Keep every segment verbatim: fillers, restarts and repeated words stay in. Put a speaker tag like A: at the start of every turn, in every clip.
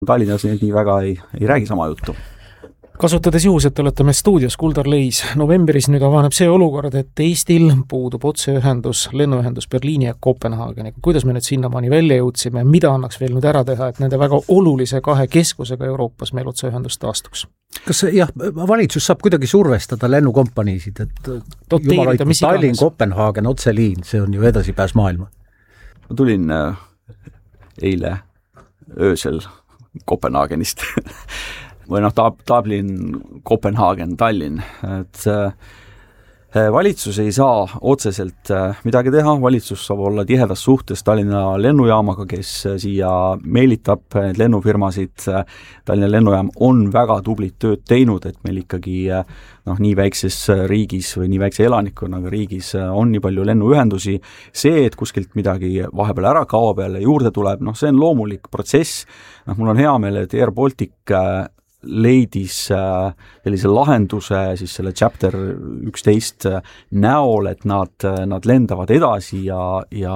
A: Tallinnas nii väga ei, ei räägi sama juttu.
B: Kasutades juhus, et olete meil stuudios, Kuldar Leis, novembris nüüd avaneb see olukord, et Eestil puudub otseühendus, lennuühendus Berliini ja Kopenhaageni. Kuidas me nüüd sinnamaani välja jõudsime, mida annaks veel nüüd ära teha, et nende väga olulise kahe keskusega Euroopas meil otseühendus taastuks?
C: Kas jah, valitsus saab kuidagi survestada lennukompaniisid, et jumal hoitud Tallinn, Kopenhaagen, otseliin, see on ju edasipääs maailma?
A: Ma tulin äh, eile öösel Kopenhaagenist või noh, Dublin, Kopenhaagen, Tallinn, et äh, valitsus ei saa otseselt äh, midagi teha, valitsus saab olla tihedas suhtes Tallinna lennujaamaga, kes äh, siia meelitab need lennufirmasid. äh, Tallinna lennujaam on väga tublit tööd teinud, et meil ikkagi äh, noh, nii väikses riigis või nii väikse elanikkonnaga riigis äh, on nii palju lennuühendusi. See, et kuskilt midagi vahepeal ära kaob jälle juurde tuleb, noh, see on loomulik protsess. Noh, mul on hea meel, et Air Baltic äh, leidis sellise lahenduse siis selle chapter üksteist näol, et nad, nad lendavad edasi ja, ja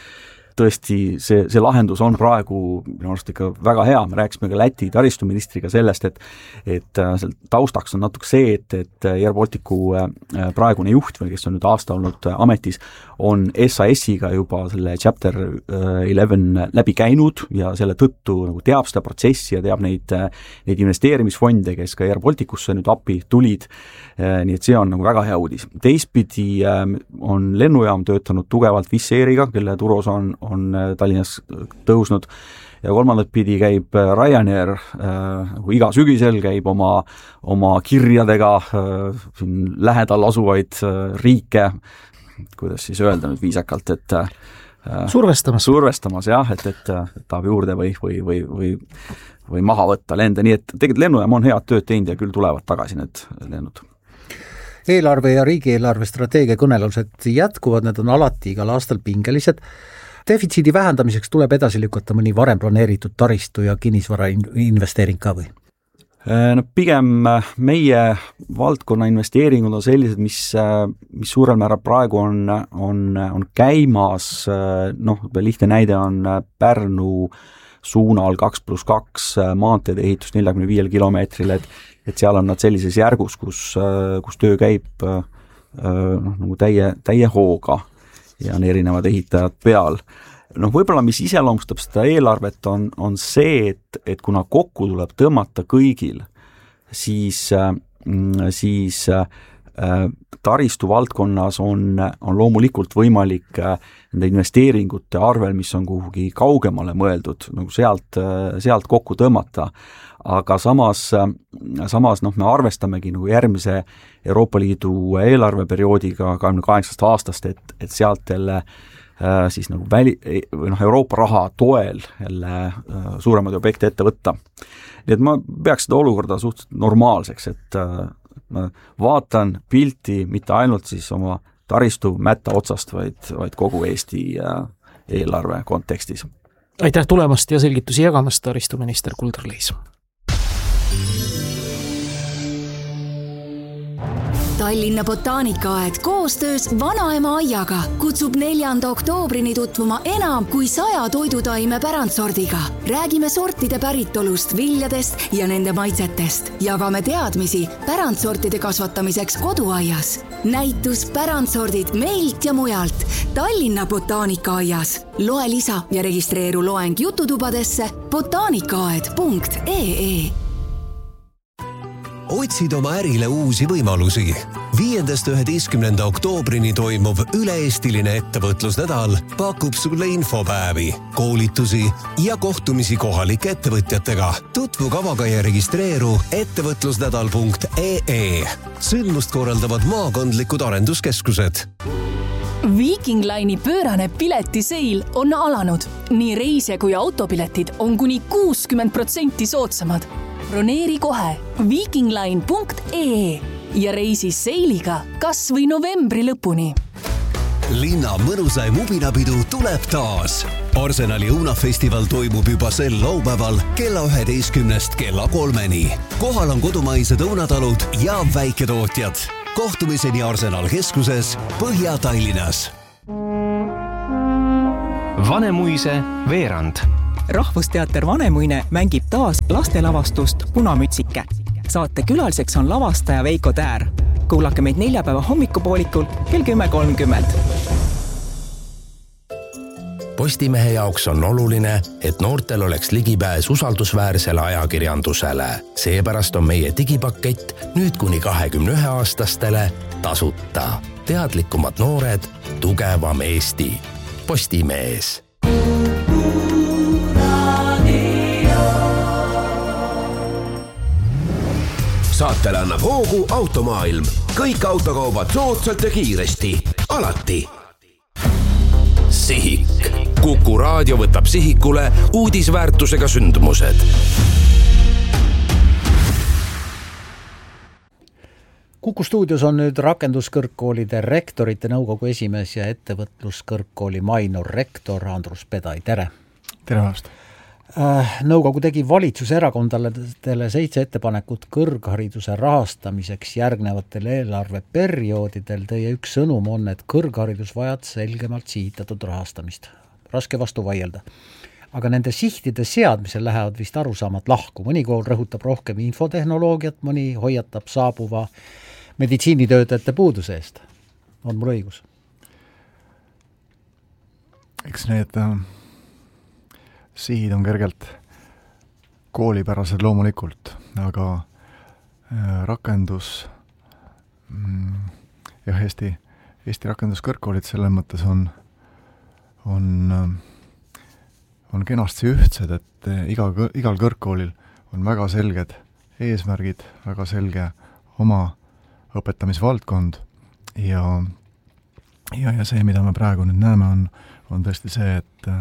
A: tõesti see, see lahendus on praegu minu arust ikka väga hea. Me rääkisime ka Läti taristuministriga sellest, et, et taustaks on natuke see, et, et Air Balticu praegune juht, või kes on nüüd aasta olnud ametis, on S A S-iga juba selle chapter eleven läbi käinud ja selle tõttu nagu teab seda protsessi ja teab neid, neid investeerimisfonde, kes ka Air Balticusse nüüd appi tulid. Nii et see on nagu väga hea uudis. Teistpidi on lennujaam töötanud tugevalt Wizz Airiga, kelle turuosa on, on Tallinnas tõusnud, ja kolmandat pidi käib Ryanair äh, iga sügisel, käib oma, oma kirjadega äh, lähedal asuvaid äh, riike, kuidas siis öelda nüüd viisakalt, et äh,
B: survestamas.
A: Survestamas, jah, et, et, et tahab juurde või, või, või, või, või maha võtta lende, nii et tegelikult lennujaam on head tööd teinud ja küll tulevad tagasi need lennud.
C: Eelarve ja riigieelarve strateegia kõnelused jätkuvad, need on alati igal aastal pingelised. Defitsiidi vähendamiseks tuleb edasi lükata mõni varem planeeritud taristu ja kinnisvara investeering ka või?
A: No pigem meie valdkonna investeeringud on sellised, mis, mis suurel määral praegu on, on, on käimas, noh, lihtne näide on Pärnu suunal kaks pluss kaks maanteede ehitus neljakümne viiel kilomeetril, et, et seal on nad sellises järgus, kus, kus töö käib noh, nagu täie, täie hooga ja on erinevad ehitajad peal. Noh, võib-olla mis iseloomustab seda eelarvet on, on see, et, et kuna kokku tuleb tõmmata kõigil, siis, siis taristu valdkonnas on, on loomulikult võimalik nende investeeringute arvel, mis on kuhugi kaugemale mõeldud, nagu sealt, sealt kokku tõmmata. Aga samas, samas noh, me arvestamegi nagu järgmise Euroopa Liidu eelarveperioodiga kahekümne kaheksast aastast, et, et sealt jälle siis nagu väli, või noh, Euroopa raha toel jälle suuremaid objekte ette võtta. Nii et ma peaks seda olukorda suhteliselt normaalseks, et ma vaatan pilti mitte ainult siis oma taristu mätta otsast, vaid, vaid kogu Eesti eelarve kontekstis.
B: Aitäh tulemast ja selgitusi jagamast, taristuminister Kuldar Leis.
D: Tallinna botaanikaaed koostöös Vanaema aiaga kutsub neljanda oktoobrini tutvuma enam kui saja toidutaime pärandsordiga. Räägime sortide päritolust, viljadest ja nende maitsetest. Jagame teadmisi pärandsortide kasvatamiseks koduaias. Näitus pärandsordid meilt ja mujalt Tallinna botaanikaaias. Loe lisa ja registreeru loeng jututubadesse botaanikaaed punkt ee.
E: Otsid oma ärile uusi võimalusi. Viiendast üheteistkümnenda oktoobrini toimuv üle-eestiline ettevõtlusnädal pakub sulle infopäevi, koolitusi ja kohtumisi kohalike ettevõtjatega. Tutvu kavaga ja registreeru ettevõtlusnädal punkt ee. Sündmust korraldavad maakondlikud arenduskeskused.
F: Viking Line'i pöörane piletiseil on alanud. Nii reisija kui autopiletid on kuni kuuskümmend protsenti soodsamad. Broneeri kohe vikingline punkt ee ja reisi seiliga kas või novembri lõpuni.
E: Linna mõnusaim ubinapidu tuleb taas. Arsenali õunafestival toimub juba sel laupäeval kella üheteistkümnest kella kolmeni. Kohal on kodumaised õunatalud ja väiketootjad. Kohtumiseni Arsenal keskuses Põhja-Tallinnas.
G: Vanemuise veerand. Rahvusteater Vanemuine mängib taas lastelavastust Punamütsike. Saate külaliseks on lavastaja Veiko Täär. Kuulake meid neljapäeva hommikupoolikul kell kümme kolmkümmend.
H: Postimehe jaoks on oluline, et noortel oleks ligipääs usaldusväärsele ajakirjandusele. Seepärast on meie digipakett nüüd kuni kahekümne ühe aastastele tasuta. Teadlikumad noored, tugevam Eesti. Postimees.
E: Saatele annab hoogu Automaailm. Kõik autokaubad soodsalt ja kiiresti. Alati. Sihik. Kuku raadio võtab sihikule uudisväärtusega sündmused.
C: Kuku stuudios on nüüd rakenduskõrgkoolide rektorite nõukogu esimees ja ettevõtluskõrgkooli Mainor rektor Andrus Pedai. Tere!
I: Tere päevast!
C: Nõukogu tegi valitsuse erakondadele seitse ettepanekut kõrghariduse rahastamiseks järgnevatel eelarveperioodidel. Teie üks sõnum on, et kõrgharidus vajad selgemalt sihitatud rahastamist. Raske vastu vaielda. Aga nende sihtide seadmisel lähevad vist arusaamad lahku. Mõni kool rõhutab rohkem infotehnoloogiat, mõni hoiatab saabuva meditsiinitöötajate puuduse eest. On mul õigus?
I: Eks need äh, sihid on kergelt koolipärased loomulikult, aga äh, rakendus mm, jah, Eesti, Eesti rakenduskõrgkoolid selles mõttes on on äh, on kenasti ühtsed, et iga, igal kõrgkoolil on väga selged eesmärgid, väga selge oma õpetamisvaldkond ja, ja, ja see, mida me praegu nüüd näeme, on, on tõesti see, et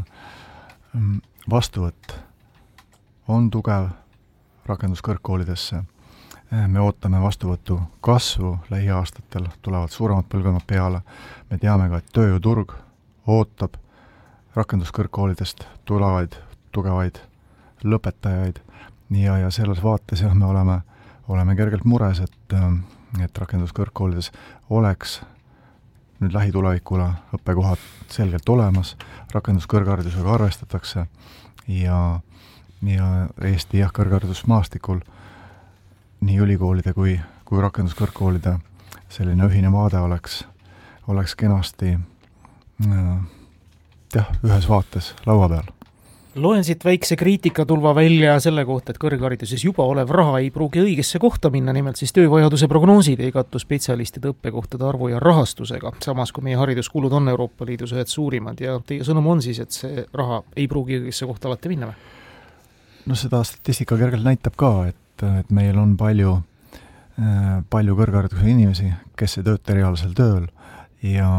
I: vastuvõtt on tugev rakenduskõrgkoolidesse. Me ootame vastuvõtu kasvu lähiaastatel, tulevad suuremad põlvkonnad peale. Me teame ka, et tööjõuturg ootab rakenduskõrgkoolidest tulevaid, tugevaid lõpetajaid ja, ja selles vaates jah, me oleme, oleme kergelt mures, et, et rakenduskõrgkoolides oleks nüüd lähitulevikule õppekohad selgelt olemas, rakenduskõrgharidusega arvestatakse ja, ja Eesti jah, kõrgharidusmaastikul nii ülikoolide kui, kui rakenduskõrgkoolide selline ühine vaade oleks, oleks kenasti äh, jah, ühes vaates laua peal.
B: Loen siit väikse kriitikatulva välja selle kohta, et kõrghariduses juba olev raha ei pruugi õigesse kohta minna, nimelt siis töövajaduse prognoosid ei kattu spetsialistide õppekohtade arvu ja rahastusega, samas kui meie hariduskulud on Euroopa Liidus ühed suurimad ja teie sõnum on siis, et see raha ei pruugi õigesse kohta alati minna?
I: No seda statistika kergelt näitab ka, et, et meil on palju, palju kõrghariduse inimesi, kes ei tööta erialasel tööl ja,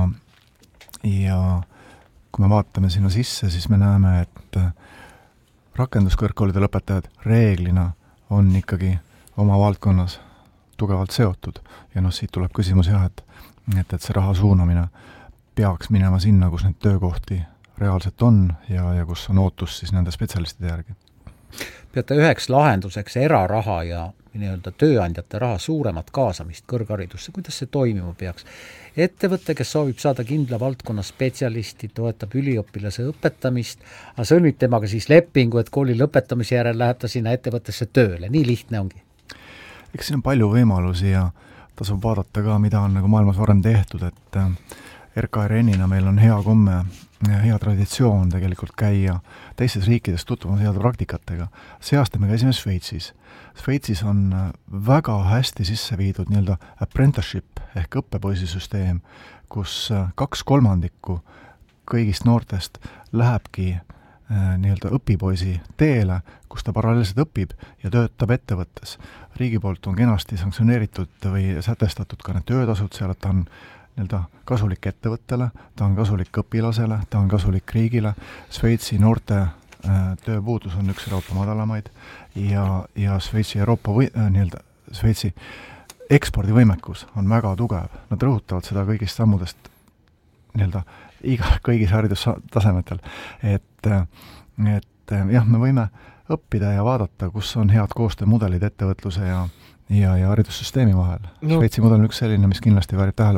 I: ja kui me vaatame sinna sisse, siis me näeme, et rakenduskõrgkoolide lõpetajad reeglina on ikkagi oma valdkonnas tugevalt seotud. Ja noh, siit tuleb küsimus jah, et, et, et see raha suunamine peaks minema sinna, kus neid töökohti reaalselt on ja, ja kus on ootus siis nende spetsialistide järgi.
C: Peate üheks lahenduseks eraraha ja nii-öelda tööandjate raha suuremat kaasamist kõrgharidusse. Kuidas see toimima peaks? Ettevõte, kes soovib saada kindla valdkonna spetsialisti, toetab üliõpilase õpetamist, aga sõlmib temaga siis lepingu, et kooli lõpetamise järel läheb ta sinna ettevõttesse tööle. Nii lihtne ongi.
I: Eks siin on palju võimalusi ja tasub vaadata ka, mida on nagu maailmas varem tehtud, et R K R N-ina meil on hea komme, hea traditsioon tegelikult käia teistes riikides tutvumas heade praktikatega. See aasta me käisime Šveitsis. Šveitsis on väga hästi sisse viidud nii-öelda apprenticeship ehk õppepoisisüsteem, kus kaks kolmandikku kõigist noortest lähebki nii-öelda õpipoisi teele, kus ta paralleelselt õpib ja töötab ettevõttes. Riigi poolt on kenasti sanktsioneeritud või sätestatud ka need töötasud seal, et ta on nii-öelda kasulik ettevõttele, ta on kasulik õpilasele, ta on kasulik riigile. Šveitsi noorte tööpuudus on üks Euroopa madalamaid ja, ja Šveitsi Euroopa või, nii-öelda Šveitsi ekspordivõimekus on väga tugev. Nad rõhutavad seda kõigist sammudest nii-öelda iga, kõigis haridustasemetel. Et, et jah, me võime õppida ja vaadata, kus on head koostöömudelid ettevõtluse ja, ja, ja haridussüsteemi vahel. No. Šveitsi mudel on üks selline, mis kindlasti väärib tähelepanu.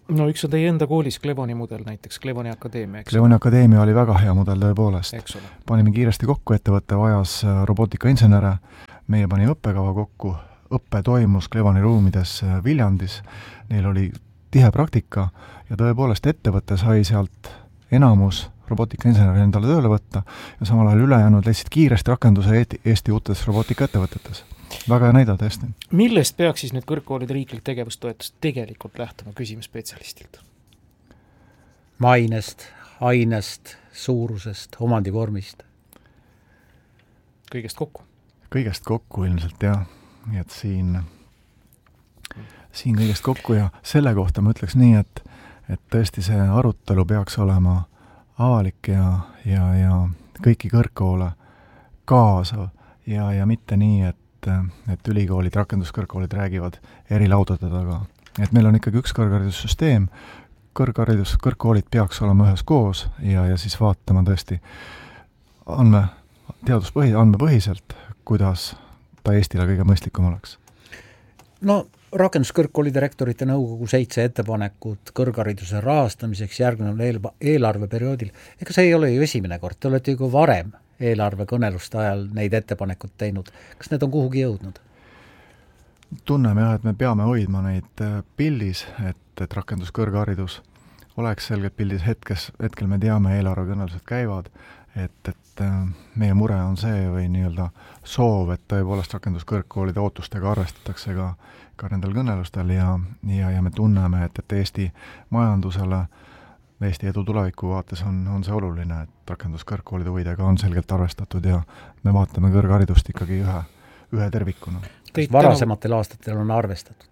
B: no üks on teie enda koolis Clevoni mudel näiteks, Clevoni Akadeemia, eks?
I: Clevoni Akadeemia oli väga hea mudel tõepoolest. Panime kiiresti kokku, ettevõtte vajas robootikainsenere, meie panime õppekava kokku, õppe toimus Clevoni ruumides Viljandis, neil oli tihe praktika ja tõepoolest ettevõte sai sealt enamus robootikainseneri endale tööle võtta ja samal ajal ülejäänud leidsid kiiresti rakenduse Eesti uutes robootikaettevõtetes. Väga näida tõesti.
B: Millest peaks siis nüüd kõrgkoolide riiklik tegevustoetus tegelikult lähtuma, küsime spetsialistilt?
C: Mainest, ainest, suurusest, omandivormist.
B: Kõigest kokku?
I: Kõigest kokku ilmselt, jah. Nii et siin, siin kõigest kokku ja selle kohta ma ütleks nii, et, et tõesti see arutelu peaks olema avalik ja, ja, ja kõiki kõrgkoole kaasav ja, ja mitte nii, et et ülikoolid, rakenduskõrgkoolid räägivad eri laudade taga. Et meil on ikkagi üks kõrgharidussüsteem, kõrgharidus, kõrgkoolid peaks olema ühes koos ja, ja siis vaatama tõesti andme, teaduspõhi, andmepõhiselt, kuidas ta Eestile kõige mõistlikum oleks.
C: No rakenduskõrgkoolide rektorite nõukogu seitse ettepanekut kõrghariduse rahastamiseks järgneval eelarveperioodil. Ega see ei ole ju esimene kord, te olete ju varem eelarvekõneluste ajal neid ettepanekud teinud. Kas need on kuhugi jõudnud?
I: Tunneme jah, et me peame hoidma neid pildis, et, et rakenduskõrgharidus oleks selgelt pildis hetkes, hetkel me teame, eelarvekõnelused käivad, et, et meie mure on see või nii-öelda soov, et tõepoolest rakenduskõrgkoolide ootustega arvestatakse ka, ka nendel kõnelustel ja, ja, ja me tunneme, et, et Eesti majandusele Eesti edu tuleviku vaates on, on see oluline, et rakenduskõrgkoolide huvidega on selgelt arvestatud ja me vaatame kõrgharidust ikkagi ühe, ühe tervikuna.
C: Kas varasematel aastatel on arvestatud?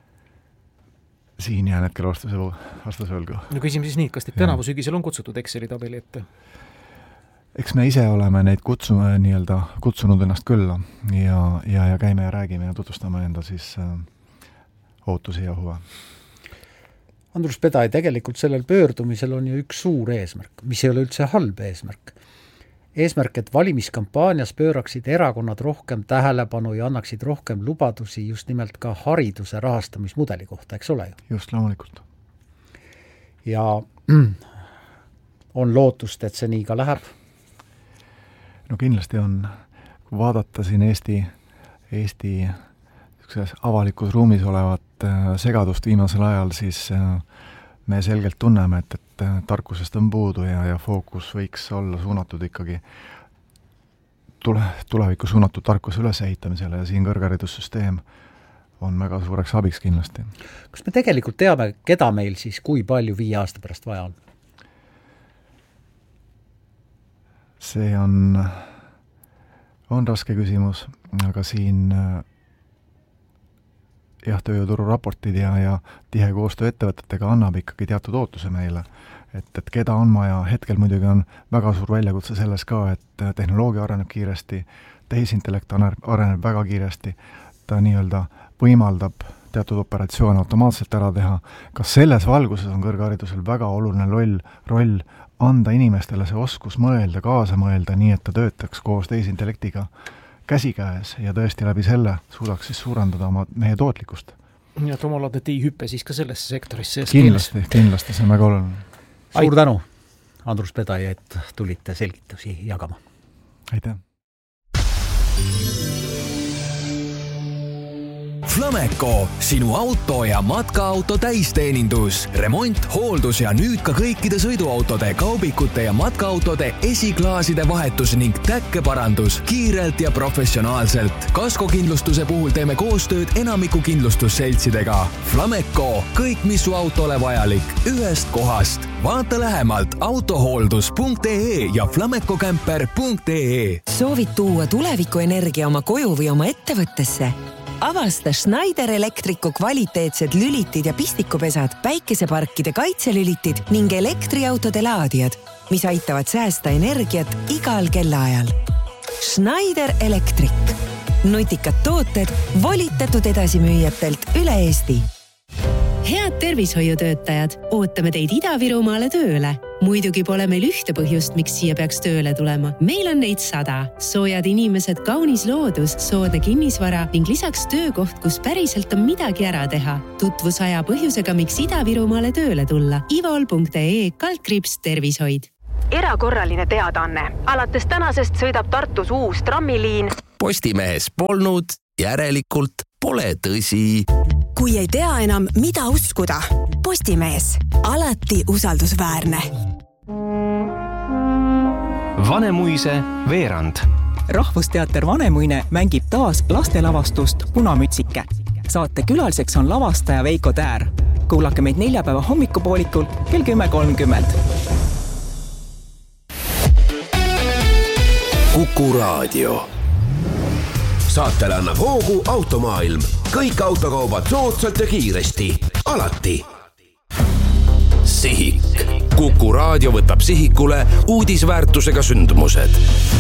I: Siin jään hetkel vastuse, vastuse võlgu.
B: No küsime siis nii, kas teid tänavu sügisel on kutsutud Exceli tabeli ette?
I: Eks me ise oleme neid kutsume, nii-öelda, kutsunud ennast külla ja, ja, ja käime ja räägime ja tutvustame enda siis äh, ootusi ja huve.
C: Andrus Pedai, tegelikult sellel pöördumisel on ju üks suur eesmärk, mis ei ole üldse halb eesmärk. Eesmärk, et valimiskampaanias pööraksid erakonnad rohkem tähelepanu ja annaksid rohkem lubadusi just nimelt ka hariduse rahastamismudeli kohta, eks ole ju?
I: Just, loomulikult.
C: Ja on lootust, et see nii ka läheb?
I: No kindlasti on, kui vaadata siin Eesti, Eesti avalikus ruumis olevat segadust viimasel ajal, siis me selgelt tunneme, et, et tarkusest on puudu ja, ja fookus võiks olla suunatud ikkagi tule, tulevikku suunatud tarkuse ülesehitamisele ja siin kõrgharidussüsteem on väga suureks abiks kindlasti.
C: Kas me tegelikult teame, keda meil siis kui palju viie aasta pärast vaja on?
I: See on, on raske küsimus, aga siin jah, tööjõuturu raportid ja, ja tihe koostöö ettevõtetega annab ikkagi teatud ootuse meile, et, et keda on maja. Hetkel muidugi on väga suur väljakutse selles ka, et tehnoloogia areneb kiiresti, tehisintellekt areneb väga kiiresti, ta nii-öelda võimaldab teatud operatsioone automaatselt ära teha. Kas selles valguses on kõrgharidusel väga oluline roll, roll anda inimestele see oskus mõelda, kaasa mõelda, nii et ta töötaks koos tehisintellektiga käsikäes ja tõesti läbi selle suudaks siis suurendada oma meie tootlikkust.
B: Ja et omalaadne hüppe siis ka sellesse sektorisse.
I: Kindlasti, kindlasti, see on väga oluline.
C: Suur tänu, Andrus Pedai, et tulite selgitusi jagama.
I: Aitäh!
J: Flameco, sinu auto ja matkaauto täisteenindus, remont, hooldus ja nüüd ka kõikide sõiduautode, kaubikute ja matkaautode esiklaaside vahetus ning täkkeparandus kiirelt ja professionaalselt. Kaskokindlustuse puhul teeme koostööd enamiku kindlustusseltsidega. Flameco, kõik mis su autole vajalik, ühest kohast. Vaata lähemalt autohooldus punkt ee ja flamecocamper punkt ee.
K: Soovid tuua tulevikuenergia oma koju või oma ettevõttesse? Avasta Schneider Electricu kvaliteetsed lülitid ja pistikupesad, päikeseparkide kaitselülitid ning elektriautode laadijad, mis aitavad säästa energiat igal kellaajal. Schneider Electric. Nutikad tooted volitatud edasimüüjatelt üle Eesti. head tervishoiutöötajad, ootame teid Ida-Virumaale tööle. Muidugi pole meil ühte põhjust, miks siia peaks tööle tulema. Meil on neid sada. Soojad inimesed, kaunis loodus, soodne kinnisvara ning lisaks töökoht, kus päriselt on midagi ära teha. Tutvusaja põhjusega, miks Ida-Virumaale tööle tulla. ivol punkt ee kaldkriips tervishoid.
L: Erakorraline teadaanne. Alates tänasest sõidab Tartus uus trammiliin.
H: Postimehes polnud, järelikult pole tõsi.
K: Kui ei tea enam, mida uskuda. Postimees. Alati usaldusväärne.
M: Vanemuise veerand.
G: Rahvusteater Vanemuine mängib taas lastelavastust Punamütsike. Saate külaliseks on lavastaja Veiko Täär. Kuulake meid neljapäeva hommikupoolikul kell kümme kolmkümmend.
H: Kuku Raadio. Saatele annab hoogu Automaailm. Kõik autokaubad soodsalt ja kiiresti. Alati. Sihik. Kuku Raadio võtab sihikule uudisväärtusega sündmused.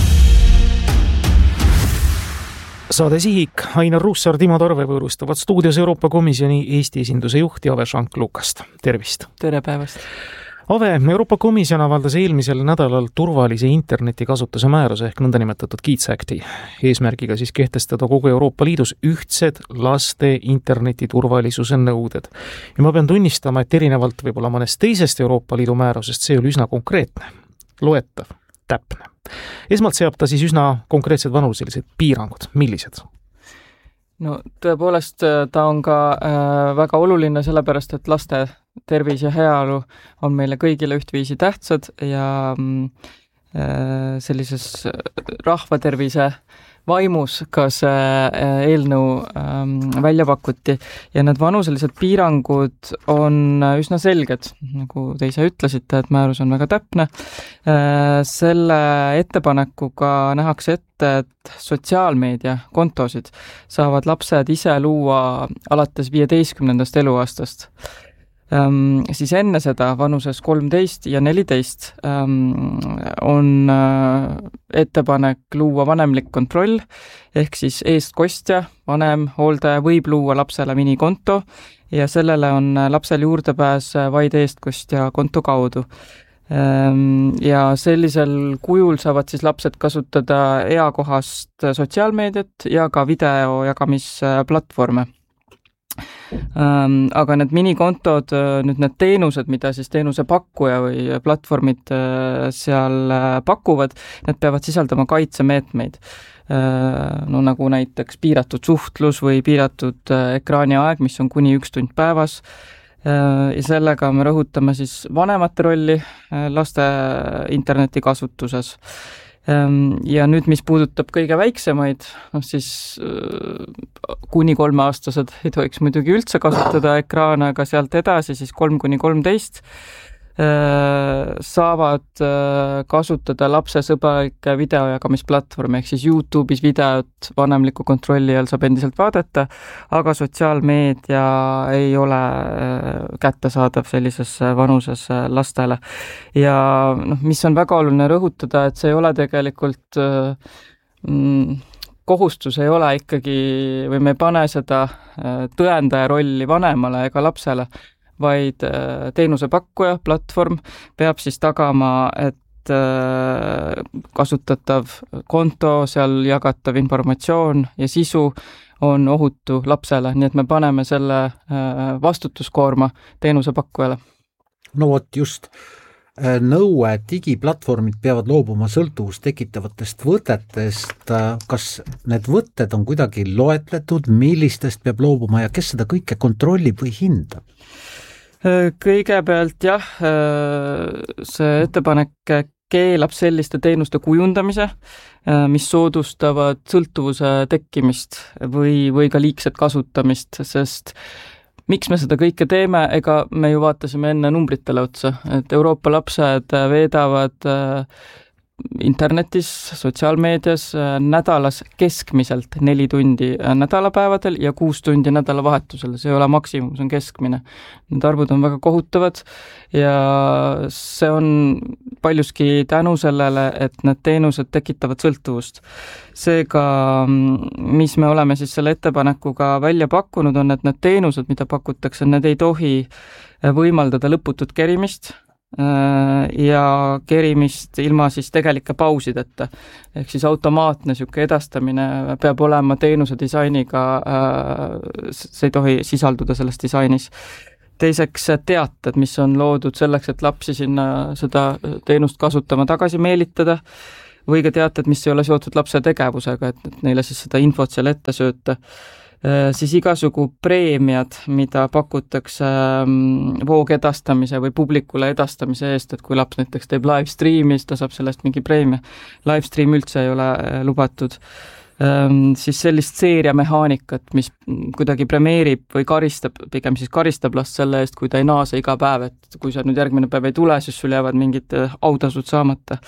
B: Saade Sihik, Ainar Ruussaar, Timo Tarve võõrustavad stuudios Euroopa Komisjoni Eesti esinduse juht Ave Šank-Lukast. Tervist!
N: Tere päevast!
B: Ave, Euroopa Komisjon avaldas eelmisel nädalal turvalise interneti kasutuse määruse ehk nõndanimetatud Kids Acti, eesmärgiga siis kehtestada kogu Euroopa Liidus ühtsed laste interneti turvalisuse nõuded. Ja ma pean tunnistama, et erinevalt võib-olla mõnest teisest Euroopa Liidu määrusest see oli üsna konkreetne, loetav, täpne. Esmalt seab ta siis üsna konkreetsed vanuselised piirangud. Millised?
N: No tõepoolest ta on ka äh, väga oluline sellepärast, et laste tervis ja heaolu on meile kõigile ühtviisi tähtsad ja äh, sellises rahvatervise vaimus ka see äh, eelnõu äh, välja pakuti ja need vanuselised piirangud on üsna selged, nagu te ise ütlesite, et määrus on väga täpne. Äh, selle ettepanekuga nähakse ette, et sotsiaalmeedia kontosid saavad lapsed ise luua alates viieteistkümnendast eluaastast. Ähm, siis enne seda vanuses kolmteist ja neliteist ähm, on äh, ettepanek luua vanemlik kontroll, ehk siis eestkostja, vanem, hooldaja võib luua lapsele minikonto ja sellele on lapsel juurdepääs vaid eestkostja konto kaudu. Ähm, ja sellisel kujul saavad siis lapsed kasutada eakohast sotsiaalmeediat ja ka video jagamisplatvorme. Ähm, aga need minikontod, nüüd need teenused, mida siis teenuse pakkuja või platvormid seal pakuvad, need peavad sisaldama kaitsemeetmeid. No nagu näiteks piiratud suhtlus või piiratud ekraaniaeg, mis on kuni üks tund päevas. Ja sellega me rõhutame siis vanemate rolli laste interneti kasutuses. Ja nüüd, mis puudutab kõige väiksemaid, no siis kuni kolmeaastased ei tohiks muidugi üldse kasutada ekraane, aga sealt edasi siis kolm kuni kolmteist saavad kasutada lapsesõbralikke videojagamisplatvormi, ehk siis YouTube'is videot vanemliku kontrolli all saab endiselt vaadata, aga sotsiaalmeedia ei ole kättesaadav sellises vanuses lastele. Ja noh, mis on väga oluline rõhutada, et see ei ole tegelikult mm, kohustus ei ole ikkagi, või me ei pane seda tõendaja rolli vanemale ega lapsele, vaid teenusepakkuja, platvorm peab siis tagama, et kasutatav konto, seal jagatav informatsioon ja sisu on ohutu lapsele, nii et me paneme selle vastutuskoorma teenusepakkujale.
C: No vot just, nõue digiplatvormid peavad loobuma sõltuvust tekitavatest võtetest. Kas need võtted on kuidagi loetletud, millistest peab loobuma ja kes seda kõike kontrollib või hindab?
N: Kõigepealt jah, see ettepanek keelab selliste teenuste kujundamise, mis soodustavad sõltuvuse tekkimist või, või ka liigset kasutamist, sest miks me seda kõike teeme, ega me ju vaatasime enne numbritele otsa, et Euroopa lapsed veedavad internetis, sotsiaalmeedias nädalas keskmiselt neli tundi nädalapäevadel ja kuus tundi nädalavahetusel. See ei ole maksimum, see on keskmine. Need arvud on väga kohutavad ja see on paljuski tänu sellele, et need teenused tekitavad sõltuvust. Seega, mis me oleme siis selle ettepanekuga välja pakkunud, on, et need teenused, mida pakutakse, need ei tohi võimaldada lõputut kerimist ja kerimist ilma siis tegelike pausideta. Ehk siis automaatne siuke edastamine peab olema teenuse disainiga, see ei tohi sisalduda selles disainis. Teiseks teated, mis on loodud selleks, et lapsi sinna seda teenust kasutama tagasi meelitada, või ka teated, mis ei ole seotud lapse tegevusega, et neile siis seda infot seal ette sööta. Siis igasugu preemiad, mida pakutakse voogedastamise või publikule edastamise eest, et kui laps näiteks teeb live streami, siis ta saab sellest mingi preemia. Live stream üldse ei ole lubatud. Siis sellist seeriamehaanikat, mis kuidagi premeerib või karistab, pigem siis karistab last selle eest, kui ta ei naase iga päev, et kui sa nüüd järgmine päev ei tule, siis sul jäävad mingid autasud saamata.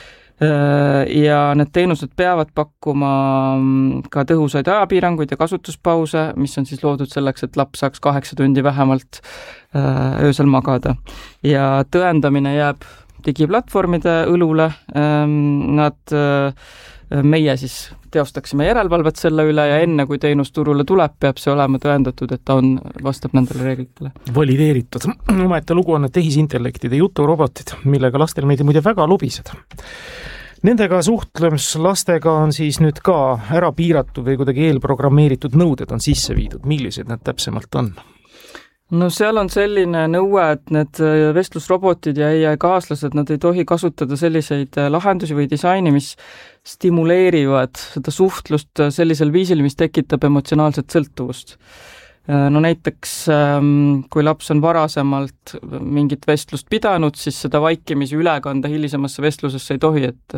N: Ja need teenused peavad pakkuma ka tõhusaid ajapiiranguid ja kasutuspause, mis on siis loodud selleks, et laps saaks kaheksa tundi vähemalt öösel magada. Ja tõendamine jääb digiplatvormide õlule. Nad, meie siis teostaksime järelevalvet selle üle ja enne, kui teenus turule tuleb, peab see olema tõendatud, et ta on, vastab nendele reeglitele.
B: Valideeritud. Omaette lugu on need tehisintellektide juturobotid, millega lastel meid muide väga lubised. Nendega suhtlems lastega on siis nüüd ka ära piiratud või kuidagi eelprogrammeeritud nõuded on sisse viidud. Millised need täpsemalt on?
N: No seal on selline nõue, et need vestlusrobotid ja A I kaaslased, nad ei tohi kasutada selliseid lahendusi või disaini, mis stimuleerivad seda suhtlust sellisel viisil, mis tekitab emotsionaalset sõltuvust. No näiteks, kui laps on varasemalt mingit vestlust pidanud, siis seda vaikimisi ülekanda hilisemasse vestlusesse ei tohi, et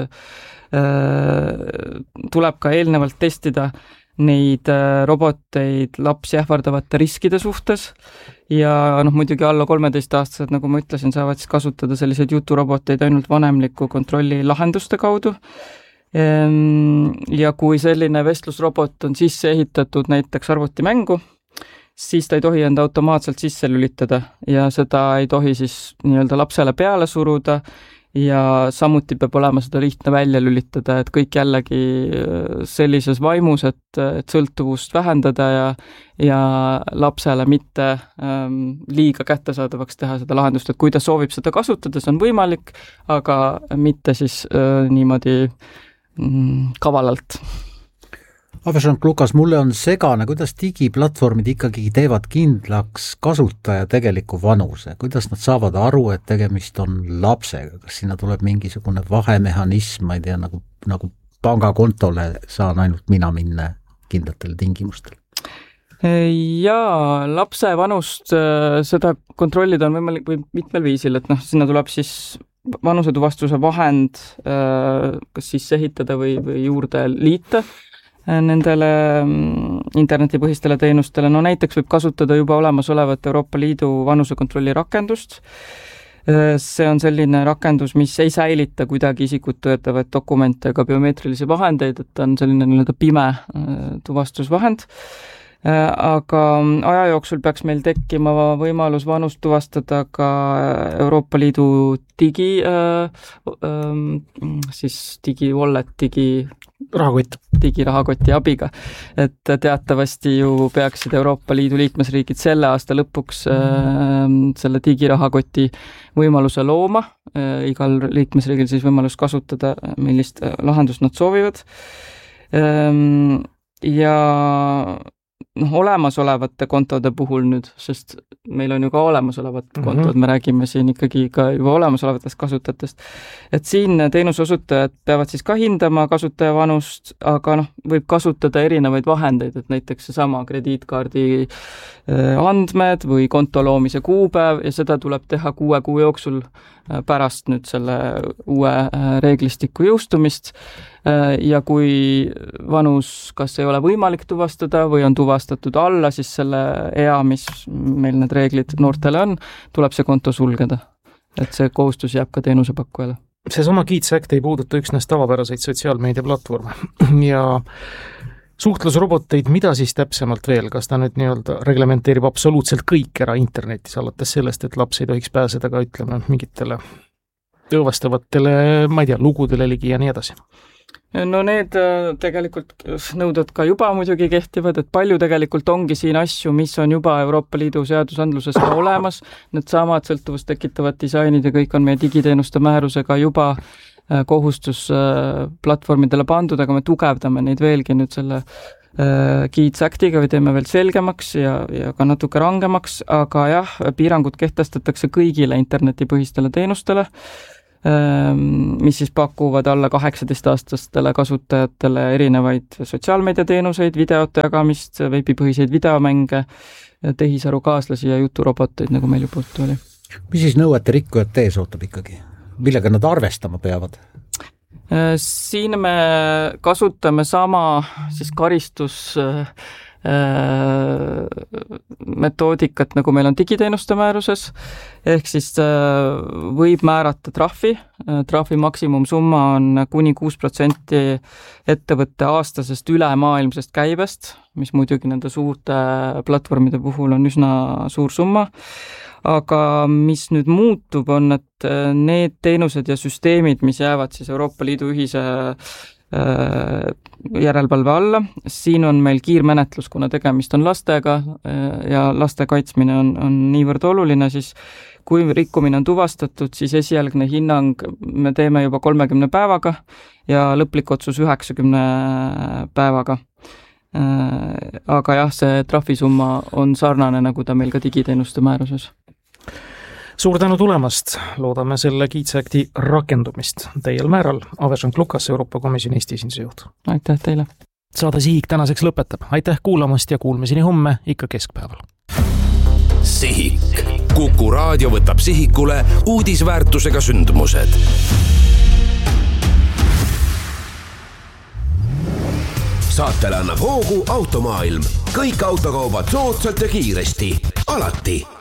N: tuleb ka eelnevalt testida neid roboteid lapsi ähvardavate riskide suhtes ja noh, muidugi alla kolmeteist-aastased, nagu ma ütlesin, saavad siis kasutada selliseid juturoboteid ainult vanemliku kontrolli lahenduste kaudu. Ja kui selline vestlusrobot on sisse ehitatud näiteks arvutimängu, siis ta ei tohi enda automaatselt sisse lülitada ja seda ei tohi siis nii-öelda lapsele peale suruda ja samuti peab olema seda lihtne välja lülitada, et kõik jällegi sellises vaimus, et, et sõltuvust vähendada ja, ja lapsele mitte ähm, liiga kättesaadavaks teha seda lahendust, et kui ta soovib seda kasutada, see on võimalik, aga mitte siis äh, niimoodi mm, kavalalt.
C: Avešank Lukas, mulle on segane, kuidas digiplatvormid ikkagi teevad kindlaks kasutaja tegeliku vanuse, kuidas nad saavad aru, et tegemist on lapsega, kas sinna tuleb mingisugune vahemehhanism, ma ei tea, nagu, nagu pangakontole saan ainult mina minna kindlatel tingimustel?
N: Jaa, lapse vanust seda kontrollida on võimalik või mitmel viisil, et noh, sinna tuleb siis vanusetuvastuse vahend kas siis ehitada või, või juurde liita nendele internetipõhistele teenustele. No näiteks võib kasutada juba olemasolevat Euroopa Liidu vanusekontrolli rakendust. See on selline rakendus, mis ei säilita kuidagi isikut tõendavaid dokumente ega biomeetrilisi vahendeid, et ta on selline nii-öelda pime tuvastusvahend. Aga aja jooksul peaks meil tekkima võimalus vanust tuvastada ka Euroopa Liidu digi, siis digi-wallet, digi
B: rahakott.
N: digirahakoti abiga, et teatavasti ju peaksid Euroopa Liidu liikmesriigid selle aasta lõpuks äh, selle digirahakoti võimaluse looma, äh, igal liikmesriigil siis võimalus kasutada, millist lahendust nad soovivad. Ähm, ja noh, olemasolevate kontode puhul nüüd, sest meil on ju ka olemasolevad mm-hmm. kontod, me räägime siin ikkagi ka juba olemasolevatest kasutajatest, et siin teenusosutajad peavad siis ka hindama kasutaja vanust, aga noh, võib kasutada erinevaid vahendeid, et näiteks seesama krediitkaardi andmed või konto loomise kuupäev ja seda tuleb teha kuue kuu jooksul pärast nüüd selle uue reeglistiku jõustumist ja kui vanus kas ei ole võimalik tuvastada või on tuvastatud alla, siis selle ea, mis meil need reeglid noortele on, tuleb see konto sulgeda. Et see kohustus jääb ka teenusepakkujale.
B: seesama Kids Act ei puuduta üksnes tavapäraseid sotsiaalmeediaplatvorme ja suhtlusroboteid, mida siis täpsemalt veel, kas ta nüüd nii-öelda reglementeerib absoluutselt kõik ära internetis, alates sellest, et laps ei tohiks pääseda ka, ütleme, mingitele õõvastavatele, ma ei tea, lugudele ligi ja nii edasi?
N: No need tegelikult nõuded ka juba muidugi kehtivad, et palju tegelikult ongi siin asju, mis on juba Euroopa Liidu seadusandluses ka olemas, need samad sõltuvust tekitavad disainid ja kõik on meie digiteenuste määrusega juba kohustus platvormidele pandud, aga me tugevdame neid veelgi nüüd selle Kids Actiga või teeme veel selgemaks ja, ja ka natuke rangemaks, aga jah, piirangud kehtestatakse kõigile internetipõhistele teenustele, mis siis pakuvad alla kaheksateist-aastastele kasutajatele erinevaid sotsiaalmeediateenuseid, videote jagamist, veebipõhiseid videomänge, tehisaru kaaslasi ja juturoboteid, nagu meil juba oli.
C: Mis siis nõuete rikkujad tees ootab ikkagi? Millega nad arvestama peavad?
N: Siin me kasutame sama siis karistus metoodikat, nagu meil on digiteenuste määruses, ehk siis võib määrata trahvi, trahvi maksimumsumma on kuni kuus protsenti ettevõtte aastasest ülemaailmsest käibest, mis muidugi nende suurte platvormide puhul on üsna suur summa, aga mis nüüd muutub, on, et need teenused ja süsteemid, mis jäävad siis Euroopa Liidu ühise järelevalve alla, siin on meil kiirmenetlus, kuna tegemist on lastega ja laste kaitsmine on, on niivõrd oluline, siis kui rikkumine on tuvastatud, siis esialgne hinnang me teeme juba kolmekümne päevaga ja lõplik otsus üheksakümne päevaga. Aga jah, see trahvisumma on sarnane, nagu ta meil ka digiteenuste määruses.
B: Suur tänu tulemast, loodame selle Kids Acti rakendumist täiel määral. Avežan Klukas, Euroopa Komisjoni Eesti esinduse juht.
N: Aitäh teile!
B: Saade Sihik tänaseks lõpetab. Aitäh kuulamast ja kuulmiseni homme ikka keskpäeval.
H: Sihik. Kuku raadio võtab sihikule uudisväärtusega sündmused. Saatele annab hoogu Automaailm. Kõik autokaubad soodsalt ja kiiresti. Alati.